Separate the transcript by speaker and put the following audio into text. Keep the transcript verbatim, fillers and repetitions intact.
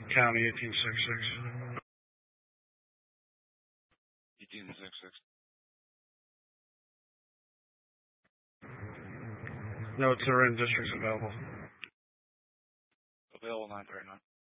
Speaker 1: County eighteen six six.
Speaker 2: eighteen six six.
Speaker 1: Notes are in districts available.
Speaker 2: Available nine thirty-nine.